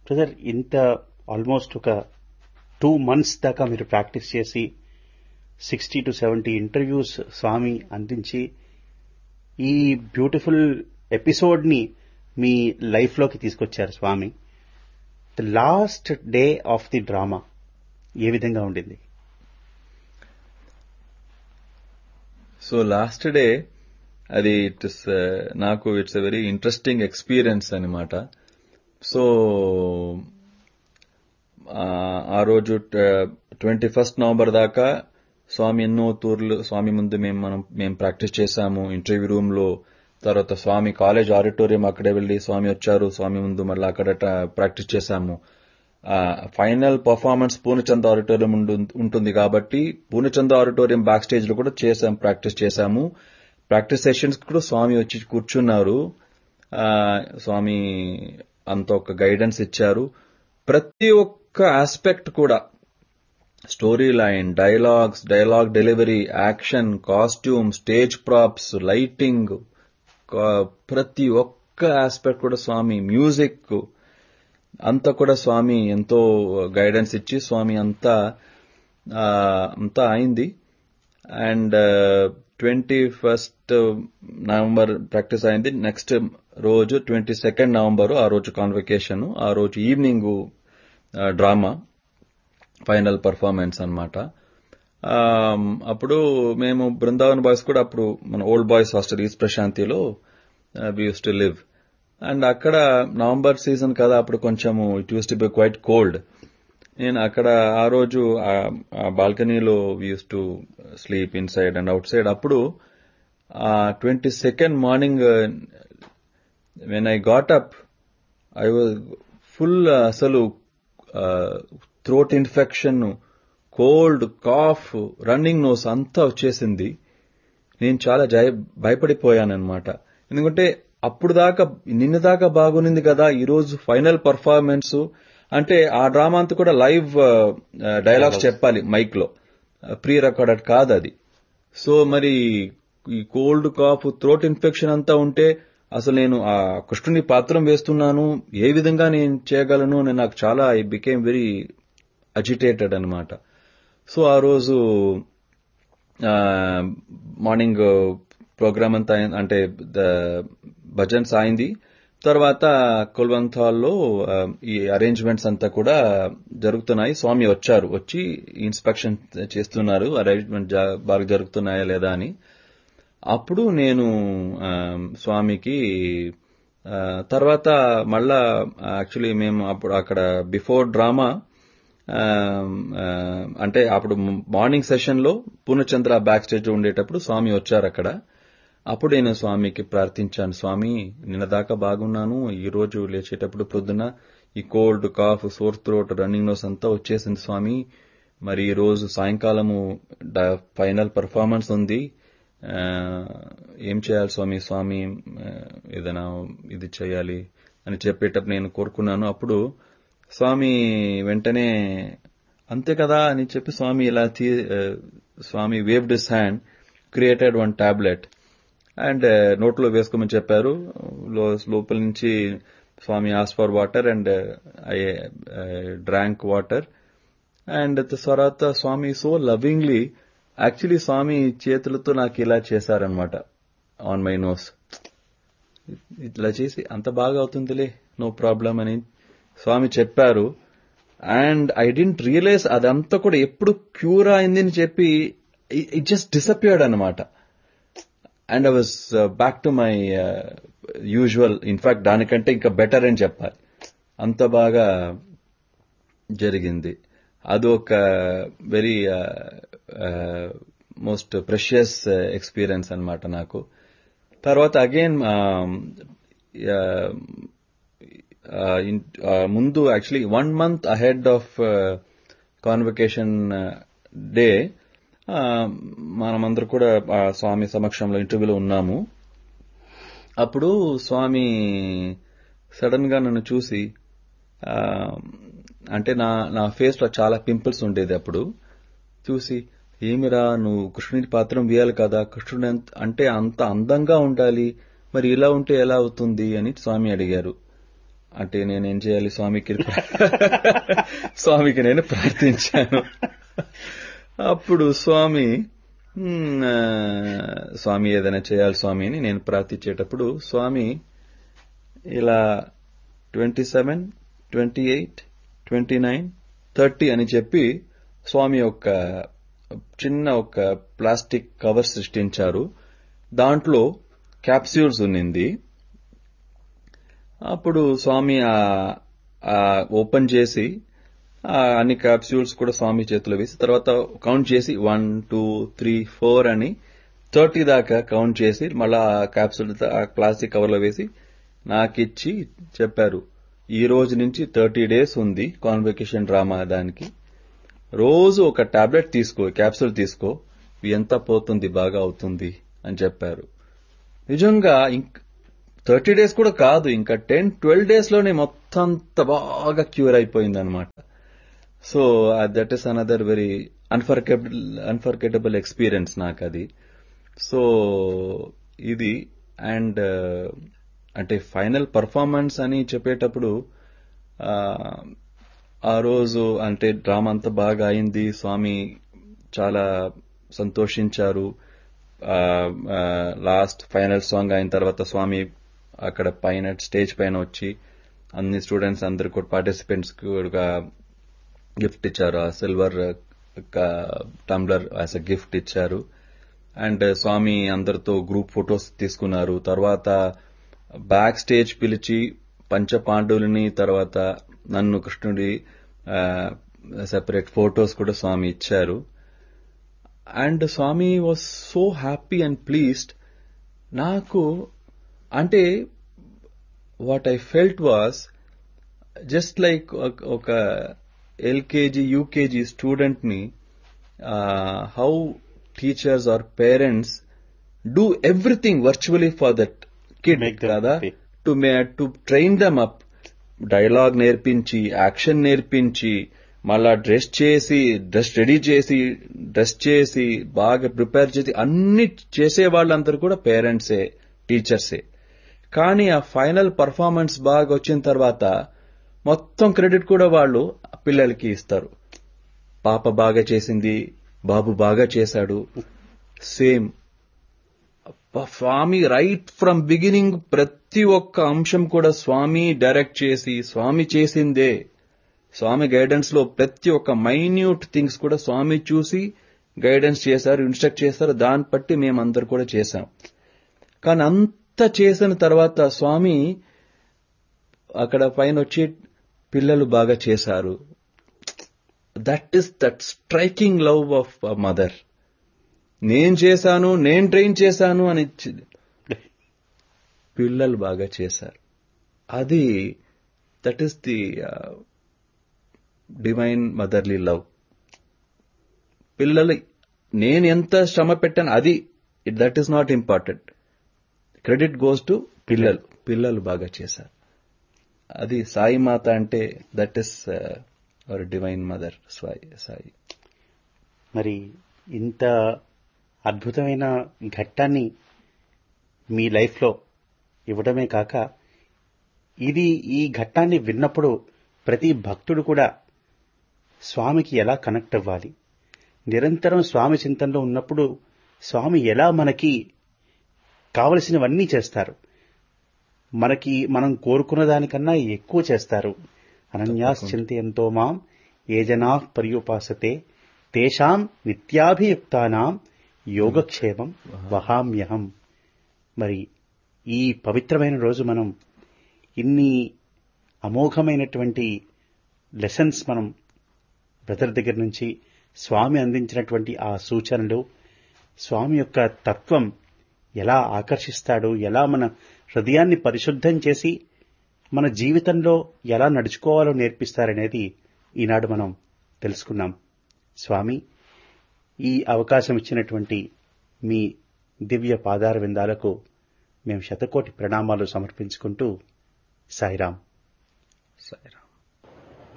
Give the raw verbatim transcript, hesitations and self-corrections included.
Brother, ఇంత almost ఒక two months దాకా మీరు ప్రాక్టీస్ చేసి సిక్స్టీ టు సెవెంటీ ఇంటర్వ్యూస్ స్వామి అందించి ఈ బ్యూటిఫుల్ ఎపిసోడ్ ని మీ లైఫ్ లోకి తీసుకొచ్చారు స్వామి. The last day of the drama ఏ విధంగా ఉండింది? సో లాస్ట్ డే అది ఇట్స్ నాకు it's a very interesting experience అనమాట. సో ఆ రోజు ట్వంటీ ఫస్ట్ నవంబర్ దాకా స్వామి ఎన్నో తూర్లు స్వామి ముందు మేము మనం మేము ప్రాక్టీస్ చేశాము ఇంటర్వ్యూ రూమ్ లో. తర్వాత స్వామి కాలేజ్ ఆడిటోరియం అక్కడే వెళ్లి స్వామి వచ్చారు, స్వామి ముందు మళ్ళీ అక్కడ ప్రాక్టీస్ చేశాము. ఫైనల్ పర్ఫార్మెన్స్ పూర్ణచంద్ర ఆడిటోరియం ఉంటుంది కాబట్టి పూర్ణచంద్ర ఆడిటోరియం బ్యాక్ స్టేజ్ లో కూడా చేశాం, ప్రాక్టీస్ చేశాము. ప్రాక్టీస్ సెషన్స్ కూడా స్వామి వచ్చి కూర్చున్నారు. స్వామి అంత ఒక గైడెన్స్ ఇచ్చారు. ప్రతి ఒక్క ఆస్పెక్ట్ కూడా, story line, dialogues, dialogue delivery, action, costume, stage props, lighting, ప్రతి ఒక్క ఆస్పెక్ట్ కూడా స్వామి, మ్యూజిక్ అంతా కూడా స్వామి ఎంతో గైడెన్స్ ఇచ్చి స్వామి అంతా అంతా అయింది. And twenty first November practice అయింది. నెక్స్ట్ రోజు ట్వంటీ సెకండ్ నవంబర్ ఆ రోజు కాన్వకేషన్, ఆ రోజు ఈవినింగ్ డ్రామా ఫైనల్ పర్ఫార్మెన్స్ అన్నమాట. అప్పుడు మేము బృందావన్ బాయ్స్ కూడా అప్పుడు మన old boys hostel east ప్రశాంతిలో we use to live. And అక్కడ నవంబర్ సీజన్ కదా, అప్పుడు కొంచెము it use to be quiet cold. నేను అక్కడ ఆ రోజు బాల్కనీలో వి use to sleep in side and out side. అప్పుడు twenty second morning when I got up I was full, అసలు throat infection, cold, cough, running nose అంతా వచ్చేసింది. నేను చాలా భయపడిపోయానన్నమాట. ఎందుకంటే అప్పుడు దాకా నిన్న దాకా బాగునింది కదా, ఈరోజు ఫైనల్ పర్ఫార్మెన్స్ అంటే ఆ డ్రామా అంతా కూడా లైవ్ డైలాగ్స్ చెప్పాలి మైక్ లో, ప్రీ రికార్డెడ్ కాదు అది. సో మరి ఈ కోల్డ్, కాఫ్, థ్రోట్ ఇన్ఫెక్షన్ అంతా ఉంటే అసలు నేను ఆ కృష్ణుని పాత్రం వేస్తున్నాను, ఏ విధంగా నేను చేయగలను, నేను నాకు చాలా ఐ బికేమ్ వెరీ అజిటేటెడ్ అనమాట. సో ఆ రోజు మార్నింగ్ ప్రోగ్రామ్ అంతా అంటే భజన్స్ అయింది. తర్వాత కుల్వంత్ హాల్లో ఈ అరేంజ్మెంట్స్ అంతా కూడా జరుగుతున్నాయి. స్వామి వచ్చారు, వచ్చి ఇన్స్పెక్షన్ చేస్తున్నారు అరేంజ్మెంట్ బాగా జరుగుతున్నాయా లేదా అని. అప్పుడు నేను స్వామికి తర్వాత మళ్ళా యాక్చువల్లీ మేము అప్పుడు అక్కడ బిఫోర్ డ్రామా అంటే అప్పుడు మార్నింగ్ సెషన్ లో పూర్ణచంద్ర బ్యాక్ స్టేజ్ ఉండేటప్పుడు స్వామి వచ్చారు అక్కడ. అప్పుడు నేను స్వామికి ప్రార్థించాను, స్వామి నిన్న దాకా బాగున్నాను, ఈ రోజు లేచేటప్పుడు పొద్దున ఈ cold, cough, sore throat, running nose అంతా వచ్చేసింది స్వామి. మరి ఈ రోజు సాయంకాలము ఫైనల్ పర్ఫార్మెన్స్ ఉంది, ఏం చేయాలి స్వామి, స్వామి ఏదైనా ఇది చేయాలి అని చెప్పేటప్పుడు నేను కోరుకున్నాను. అప్పుడు స్వామి వెంటనే అంతే కదా అని చెప్పి స్వామి ఇలా స్వామి waived his hand, created one tablet and నోట్లో వేసుకోమని చెప్పారు. లోపల నుంచి స్వామి ఆస్ for water and I drank water. And తర్వాత స్వామి సో లవింగ్లీ, యాక్చువల్లీ స్వామి చేతులతో నాకు ఇలా చేశారనమాట ఆన్ మై నోస్. ఇట్లా చేసి అంత బాగా అవుతుందిలే, నో ప్రాబ్లం అని స్వామి చెప్పారు. అండ్ ఐ డింట్ రియలైజ్ అదంతా కూడా ఎప్పుడు క్యూర్ అయింది అని చెప్పి ఇట్ జస్ట్ డిసపియర్డ్ అనమాట. And I was back to my usual, in fact దానికంటే ఇంకా బెటర్ అని చెప్పాలి, అంత బాగా జరిగింది. అదొక వెరీ మోస్ట్ ప్రెషియస్ ఎక్స్పీరియన్స్ అనమాట నాకు. తర్వాత అగైన్ ముందు actually one month ahead of convocation day మనమందరూ కూడా స్వామి సమక్షంలో ఇంటర్వ్యూలో ఉన్నాము. అప్పుడు స్వామి సడన్ గా నన్ను చూసి, అంటే నా నా ఫేస్ లో చాలా పింపుల్స్ ఉండేది, అప్పుడు చూసి, ఏమిరా నువ్వు కృష్ణుని పాత్రం వేయాలి కదా, కృష్ణుడు అంటే అంత అందంగా ఉండాలి, మరి ఇలా ఉంటే ఎలా అవుతుంది అని స్వామి అడిగారు. అంటే నేనేం చేయాలి, స్వామికి స్వామికి నేను ప్రార్థించాను. అప్పుడు స్వామి స్వామి ఏదైనా చేయాలి స్వామి అని నేను ప్రార్థించేటప్పుడు స్వామి ఇలా twenty seven twenty eight twenty nine thirty అని చెప్పి స్వామి ఒక చిన్న ఒక ప్లాస్టిక్ కవర్ సృష్టించారు. దాంట్లో క్యాప్సూల్స్ ఉన్నింది. అప్పుడు స్వామి ఓపెన్ చేసి అన్ని క్యాప్సూల్స్ కూడా స్వామి చేతిలో వేసి తర్వాత కౌంట్ చేసి వన్ టూ త్రీ ఫోర్ అని థర్టీ దాకా కౌంట్ చేసి మళ్ళా ఆ క్యాప్సూల్ ఆ ప్లాస్టిక్ కవర్ లో వేసి నాకిచ్చి చెప్పారు, ఈ రోజు నుంచి థర్టీ డేస్ ఉంది కాన్వకేషన్ డ్రామా, దానికి రోజు ఒక టాబ్లెట్ తీసుకో, క్యాప్సూల్ తీసుకో, ఎంత పోతుంది బాగా అవుతుంది అని చెప్పారు. నిజంగా థర్టీ డేస్ కూడా కాదు, ఇంకా టెన్ ట్వెల్వ్ డేస్ లోనే మొత్తం అంత బాగా క్యూర్ అయిపోయింది అనమాట. So that is another very unforgettable unforgettable experience నాకు అది. సో ఇది అండ్ అంటే ఫైనల్ పర్ఫార్మెన్స్ అని చెప్పేటప్పుడు ఆ రోజు అంటే డ్రామా అంతా బాగా అయింది, స్వామి చాలా సంతోషించారు. లాస్ట్ ఫైనల్ సాంగ్ అయిన తర్వాత స్వామి అక్కడ పైన స్టేజ్ పైన వచ్చి అన్ని స్టూడెంట్స్ అందరు కూడా పార్టిసిపెంట్స్ కూడా గిఫ్ట్ ఇచ్చారు, ఆ silver tumbler as a gift ఇచ్చారు. అండ్ స్వామి అందరితో గ్రూప్ ఫొటోస్ తీసుకున్నారు. తర్వాత బ్యాక్ స్టేజ్ పిలిచి పంచపాండవులని తర్వాత నన్ను కృష్ణుడి సెపరేట్ ఫొటోస్ కూడా స్వామి ఇచ్చారు. And Swamy was so happy and pleased. నాకు అంటే what I felt was just like ఒక ఎల్కేజీ యూకేజీ స్టూడెంట్ ని how teachers are parents do everything virtually for that kid కదా, to to train them up, dialogue నేర్పించి action నేర్పించి మళ్ళా dress చేసి dress ready చేసి డ్రెస్ చేసి బాగా ప్రిపేర్ చేసి అన్ని చేసే వాళ్ళందరూ కూడా పేరెంట్సే, టీచర్సే. కానీ ఆ ఫైనల్ పర్ఫార్మెన్స్ బాగా వచ్చిన తర్వాత మొత్తం క్రెడిట్ కూడా వాళ్ళు పిల్లలకి ఇస్తారు. పాప బాగా చేసింది, బాబు బాగా చేశాడు. Same Swamy right from beginning ప్రతి ఒక్క అంశం కూడా స్వామి డైరెక్ట్ చేసి స్వామి చేసిందే. స్వామి గైడెన్స్ లో ప్రతి ఒక్క మైన్యూట్ థింగ్స్ కూడా స్వామి చూసి గైడెన్స్ చేశారు, ఇన్స్ట్రక్ట్ చేశారు. దాన్ని బట్టి మేమందరూ కూడా చేశాం. కానీ అంత చేసిన తర్వాత స్వామి అక్కడ పైన వచ్చి పిల్లలు బాగా చేశారు. That is that striking love of mother. నేను చేశాను, నేను ట్రైన్ చేశాను అని పిల్లలు బాగా చేశారు. అది that is the divine motherly love. పిల్లలు నేను ఎంత శ్రమ పెట్టాను అది that is not important. Credit goes to పిల్లలు. పిల్లలు బాగా చేశారు. అది సాయి మాత అంటే that is our divine mother Sai Sai. మరి ఇంత అద్భుతమైన ఘట్టాన్ని మీ లైఫ్లో ఇవ్వడమే కాక ఇది ఈ ఘట్టాన్ని విన్నప్పుడు ప్రతి భక్తుడు కూడా స్వామికి ఎలా కనెక్ట్ అవ్వాలి, నిరంతరం స్వామి చింతనలో ఉన్నప్పుడు స్వామి ఎలా మనకి కావలసినవన్నీ చేస్తారు, మనకి మనం కోరుకున్న దానికన్నా ఎక్కువ చేస్తారు. అనన్యాస్ చింతయంతో మాం ఏ జనా పర్యుపాసతే తేషాం నిత్యాభియుక్తానాం యోగక్షేమం వహామ్యహం. మరి ఈ పవిత్రమైన రోజు మనం ఇన్ని అమోఘమైనటువంటి లెసన్స్ మనం బ్రదర్ దగ్గర నుంచి స్వామి అందించినటువంటి ఆ సూచనలు, స్వామి యొక్క తత్వం ఎలా ఆకర్షిస్తాడు, ఎలా మన హృదయాన్ని పరిశుద్ధం చేసి మన జీవితంలో ఎలా నడుచుకోవాలో నేర్పిస్తారనేది ఈనాడు మనం తెలుసుకున్నాం. స్వామి, ఈ అవకాశం ఇచ్చినటువంటి మీ దివ్య పాదార విందాలకు మేము శతకోటి ప్రణామాలు సమర్పించుకుంటూ సాయిరాం. సాయిరాం.